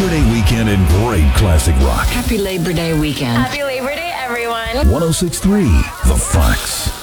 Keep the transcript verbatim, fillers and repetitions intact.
Labor Day weekend and great classic rock. Happy Labor Day weekend. Happy Labor Day, everyone. one oh six point three The Fox.